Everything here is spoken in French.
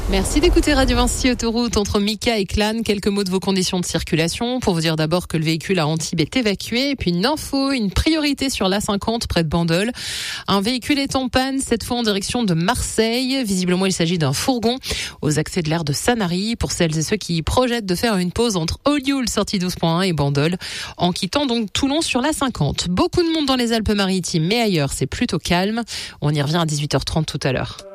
Merci d'écouter Radio Vinci Autoroute entre Mika et Clannes. Quelques mots de vos conditions de circulation. Pour vous dire d'abord que le véhicule à Antibes est évacué. Et puis une info, une priorité sur l'A50 près de Bandol. Un véhicule est en panne, cette fois en direction de Marseille. Visiblement, il s'agit d'un fourgon aux accès de l'aire de Sanary. Pour celles et ceux qui projettent de faire une pause entre Olioul, sortie 12.1 et Bandol, en quittant donc Toulon sur l'A50. Beaucoup de monde dans les Alpes-Maritimes, mais ailleurs, c'est plutôt calme. On y revient à 18h30 tout à l'heure.